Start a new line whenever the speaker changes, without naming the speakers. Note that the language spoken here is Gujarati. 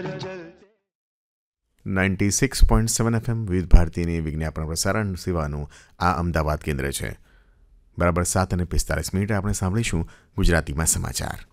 96.7 FM વિવિધ ભારતીની વિજ્ઞાપન પ્રસારણ સેવાનું આ અમદાવાદ કેન્દ્ર છે. બરાબર 7:45 આપણે સાંભળીશું ગુજરાતીમાં સમાચાર.